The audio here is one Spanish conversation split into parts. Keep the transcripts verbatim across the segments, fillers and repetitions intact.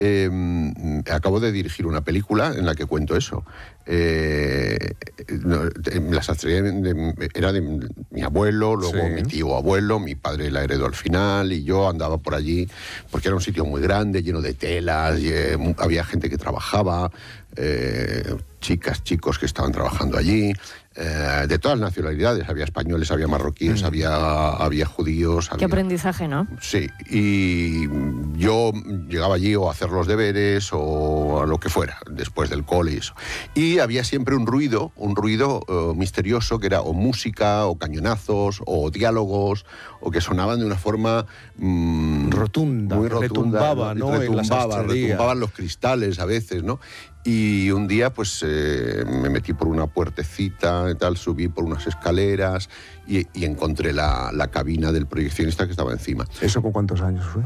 Eh, acabo de dirigir una película en la que cuento eso. Eh, no, la sastrería de, era de mi abuelo, luego sí. mi tío abuelo, mi padre la heredó al final y yo andaba por allí porque era un sitio muy grande, lleno de telas, y, eh, había gente que trabajaba, eh, chicas, chicos que estaban trabajando allí. Eh, de todas las nacionalidades, había españoles, había marroquíes, mm. había, había judíos. Qué había... aprendizaje, ¿no? Sí, y yo llegaba allí o a hacer los deberes o a lo que fuera, después del cole y eso. Y había siempre un ruido, un ruido uh, misterioso que era o música, o cañonazos, o diálogos, o que sonaban de una forma mmm, rotunda, muy rotunda, retumbaba, ¿no? Retumbaba, retumbaban los cristales a veces, ¿no? Y un día, pues, eh, me metí por una puertecita y tal, subí por unas escaleras y, y encontré la, la cabina del proyeccionista que estaba encima. ¿Eso con cuántos años fue?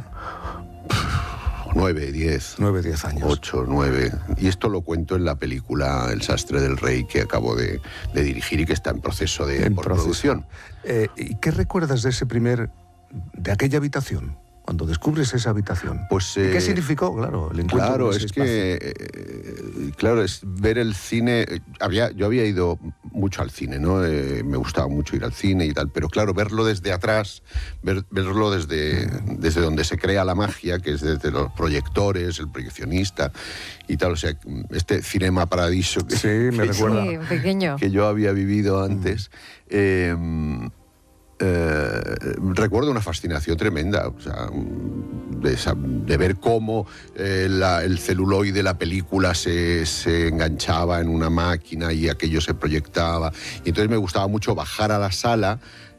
Nueve, diez. Nueve, diez años. Ocho, nueve. Y esto lo cuento en la película El sastre del rey, que acabo de, de dirigir y que está en proceso de en producción. Eh, ¿Y qué recuerdas de ese primer, de aquella habitación? Cuando descubres esa habitación, pues, eh, ¿qué eh, significó? Claro, el encuentro claro, con ese es que, eh, claro, es ver el cine. Había, yo había ido mucho al cine, ¿no? Eh, me gustaba mucho ir al cine y tal, pero claro, verlo desde atrás, ver, verlo desde, desde donde se crea la magia, que es desde los proyectores, el proyeccionista y tal, o sea, este Cinema Paradiso que, sí, me que, recuerda. Sí, pequeño. que yo había vivido antes. Mm. Eh, Eh, recuerdo una fascinación tremenda, o sea, de, esa, de ver cómo eh, la, el celuloide de la película se, se enganchaba en una máquina y aquello se proyectaba. Y entonces me gustaba mucho bajar a la sala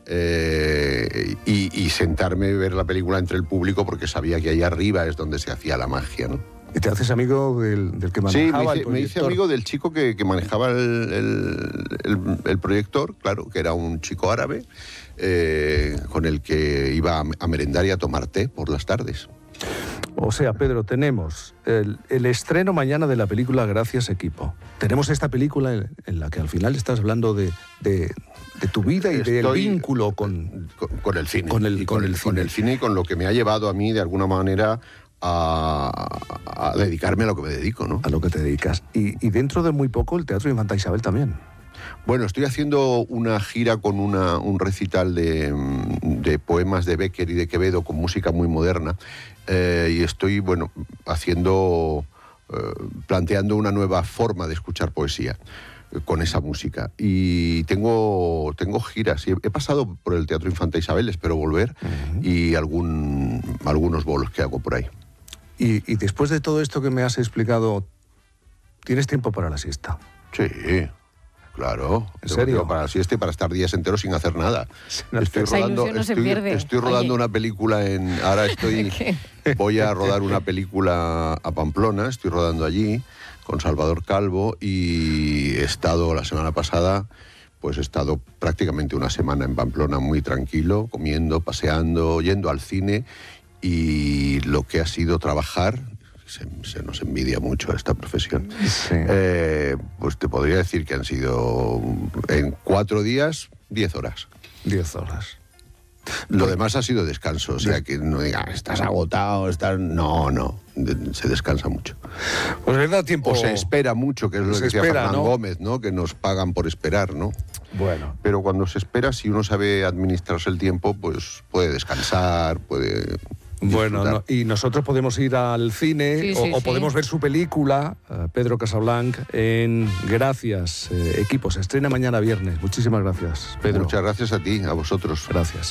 eh, y, y sentarme a ver la película entre el público porque sabía que ahí arriba es donde se hacía la magia, ¿no? ¿Y te haces amigo del, del que manejaba sí, me hice, el proyector? me hice amigo del chico que, que manejaba el, el, el, el proyector, claro, que era un chico árabe, eh, con el que iba a merendar y a tomar té por las tardes. O sea, Pedro, tenemos el, el estreno mañana de la película Gracias Equipo. Tenemos esta película en, en la que al final estás hablando de, de, de tu vida y Estoy, del vínculo con, con, con el cine. Con el, y con con, el el, cine. con el cine y con lo que me ha llevado a mí, de alguna manera, a, a dedicarme a lo que me dedico, ¿no? A lo que te dedicas. Y, y dentro de muy poco el Teatro Infanta Isabel también. Bueno, estoy haciendo una gira con una, un recital de, de poemas de Bécquer y de Quevedo con música muy moderna eh, y estoy, bueno, haciendo, eh, planteando una nueva forma de escuchar poesía eh, con esa música. Y tengo, tengo giras. He, he pasado por el Teatro Infanta Isabel, espero volver, uh-huh. y algún, algunos bolos que hago por ahí. Y, y después de todo esto que me has explicado, ¿tienes tiempo para la siesta? Sí. Claro, ¿en serio? Para la siesta y para estar días enteros sin hacer nada. No, estoy rodando, no estoy, estoy rodando una película en. Ahora estoy. Voy a rodar una película a Pamplona, estoy rodando allí con Salvador Calvo y he estado la semana pasada, pues he estado prácticamente una semana en Pamplona muy tranquilo, comiendo, paseando, yendo al cine y lo que ha sido trabajar. Se, se nos envidia mucho esta profesión. Sí. Eh, pues te podría decir que han sido en cuatro días, diez horas. Diez horas. Lo demás ha sido descanso, o sea que no diga, estás agotado, estás... No, no, de, se descansa mucho. Pues verdad, tiempo... O se espera mucho, que es lo se que decía espera, Fernán ¿no? Gómez, ¿no? Que nos pagan por esperar, ¿no? Bueno. Pero cuando se espera, si uno sabe administrarse el tiempo, pues puede descansar, puede... Bueno, no, y nosotros podemos ir al cine sí, o, sí, o sí. podemos ver su película, uh, Pedro Casablanc, en Gracias, eh, Equipo. Se estrena mañana viernes. Muchísimas gracias, Pedro. Muchas gracias a ti, a vosotros. Gracias.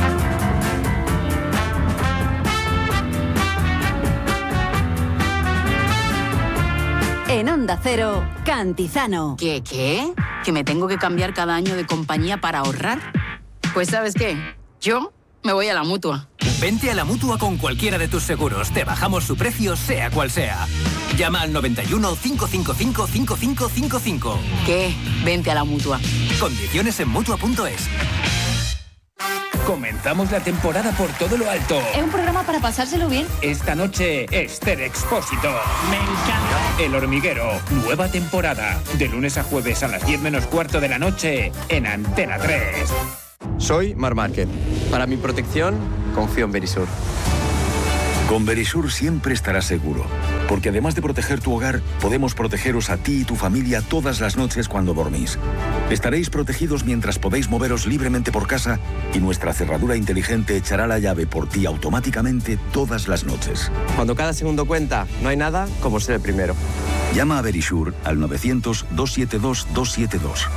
En Onda Cero, Cantizano. ¿Qué, qué? ¿Que me tengo que cambiar cada año de compañía para ahorrar? Pues ¿sabes qué? Yo me voy a la Mutua. Vente a la Mutua con cualquiera de tus seguros. Te bajamos su precio, sea cual sea. Llama al noventa y uno, cinco cinco cinco, cinco cinco cinco cinco. ¿Qué? Vente a la Mutua. Condiciones en Mutua punto es. Comenzamos la temporada por todo lo alto. Es un programa para pasárselo bien. Esta noche, Esther Expósito. Me encanta. El Hormiguero, nueva temporada. De lunes a jueves a las diez menos cuarto de la noche en Antena tres. Soy Marc Márquez. Para mi protección, confío en Verisur. Con Verisur siempre estarás seguro, porque además de proteger tu hogar, podemos protegeros a ti y tu familia todas las noches cuando dormís. Estaréis protegidos mientras podéis moveros libremente por casa y nuestra cerradura inteligente echará la llave por ti automáticamente todas las noches. Cuando cada segundo cuenta, no hay nada como ser el primero. Llama a Verisur al novecientos, doscientos setenta y dos, doscientos setenta y dos.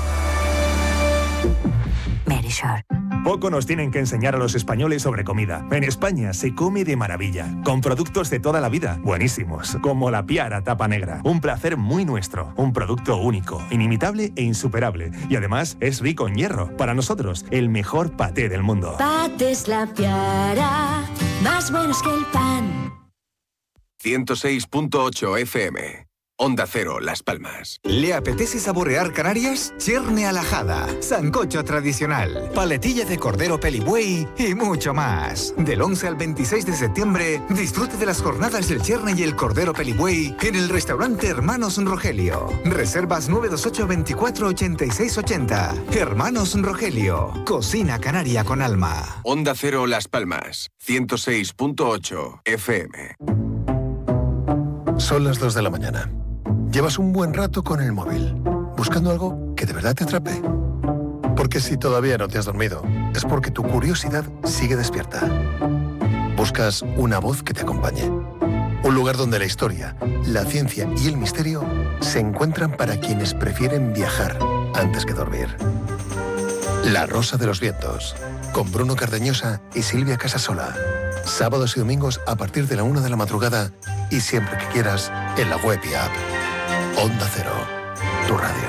Verisur. Poco nos tienen que enseñar a los españoles sobre comida. En España se come de maravilla, con productos de toda la vida, buenísimos, como la Piara tapa negra. Un placer muy nuestro, un producto único, inimitable e insuperable. Y además es rico en hierro. Para nosotros, el mejor paté del mundo. Patés La Piara, más buenos que el pan. ciento seis punto ocho F M. Onda Cero, Las Palmas. ¿Le apetece saborear Canarias? Cherne a la jada, sancocho tradicional, paletilla de cordero pelibuey y mucho más. Del once al veintiséis de septiembre, disfrute de las jornadas del cherne y el cordero pelibuey en el restaurante Hermanos Rogelio. Reservas nueve dos ocho, veinticuatro, ochenta y seis ochenta. Hermanos Rogelio, cocina canaria con alma. Onda Cero, Las Palmas, ciento seis punto ocho F M. Son las dos de la mañana. Llevas un buen rato con el móvil, buscando algo que de verdad te atrape. Porque si todavía no te has dormido, es porque tu curiosidad sigue despierta. Buscas una voz que te acompañe. Un lugar donde la historia, la ciencia y el misterio se encuentran para quienes prefieren viajar antes que dormir. La Rosa de los Vientos, con Bruno Cardeñosa y Silvia Casasola. Sábados y domingos a partir de la una de la madrugada y siempre que quieras en la web y app. Onda Cero, tu radio.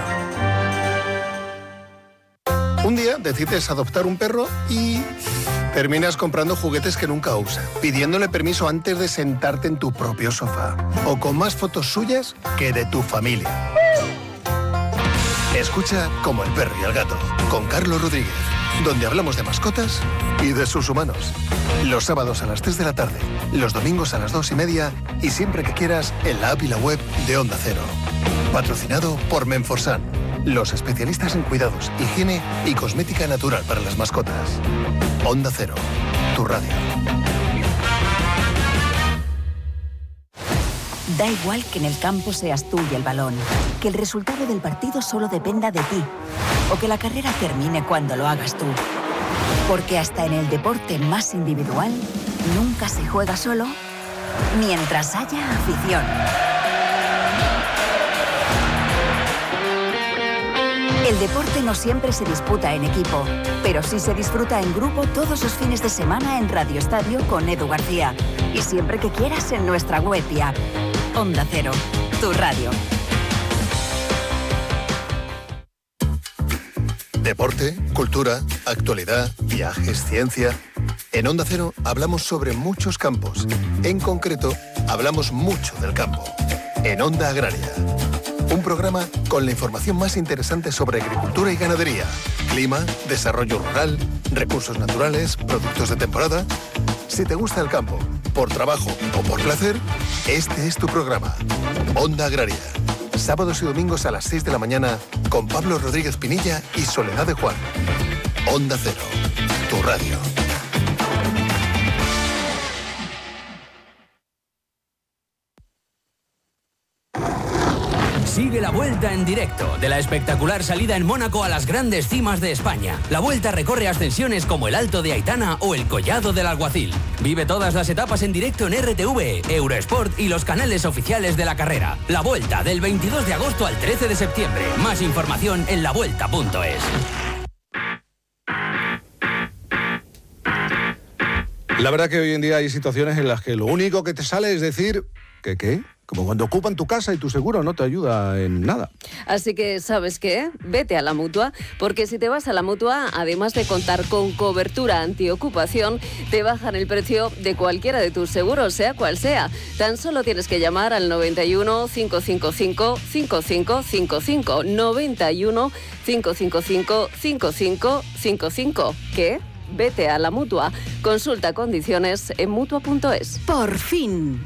Un día decides adoptar un perro y terminas comprando juguetes que nunca usas, pidiéndole permiso antes de sentarte en tu propio sofá o con más fotos suyas que de tu familia. Escucha Como el perro y el gato, con Carlos Rodríguez, donde hablamos de mascotas y de sus humanos. Los sábados a las tres de la tarde, los domingos a las dos y media y siempre que quieras en la app y la web de Onda Cero. Patrocinado por Menforsan, los especialistas en cuidados, higiene y cosmética natural para las mascotas. Onda Cero, tu radio. Da igual que en el campo seas tú y el balón, que el resultado del partido solo dependa de ti, o que la carrera termine cuando lo hagas tú. Porque hasta en el deporte más individual, nunca se juega solo mientras haya afición. El deporte no siempre se disputa en equipo, pero sí se disfruta en grupo todos los fines de semana en Radio Estadio con Edu García. Y siempre que quieras en nuestra web y app. Onda Cero, tu radio. Deporte, cultura, actualidad, viajes, ciencia. En Onda Cero hablamos sobre muchos campos. En concreto, hablamos mucho del campo. En Onda Agraria. Un programa con la información más interesante sobre agricultura y ganadería, clima, desarrollo rural, recursos naturales, productos de temporada. Si te gusta el campo, por trabajo o por placer, este es tu programa. Onda Agraria. Sábados y domingos a las seis de la mañana con Pablo Rodríguez Pinilla y Soledad de Juan. Onda Cero, tu radio. Sigue la Vuelta en directo, de la espectacular salida en Mónaco a las grandes cimas de España. La Vuelta recorre ascensiones como el Alto de Aitana o el Collado del Alguacil. Vive todas las etapas en directo en R T V, Eurosport y los canales oficiales de la carrera. La Vuelta, del veintidós de agosto al trece de septiembre. Más información en la vuelta punto es. La verdad que hoy en día hay situaciones en las que lo único que te sale es decir que qué, como cuando ocupan tu casa y tu seguro no te ayuda en nada. Así que, ¿sabes qué? Vete a la Mutua, porque si te vas a la Mutua, además de contar con cobertura antiocupación, te bajan el precio de cualquiera de tus seguros, sea cual sea. Tan solo tienes que llamar al noventa y uno, cinco cinco cinco, cinco cinco cinco cinco, noventa y uno, cinco cinco cinco, cinco cinco cinco cinco. ¿Qué? Vete a la Mutua. Consulta condiciones en mutua punto es. Por fin.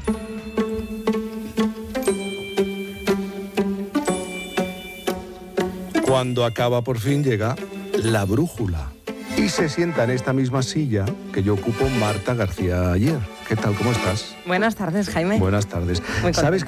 Cuando acaba por fin llega La Brújula. Y se sienta en esta misma silla que yo ocupo Marta García ayer. ¿Qué tal? ¿Cómo estás? Buenas tardes, Jaime. Buenas tardes. ¿Sabes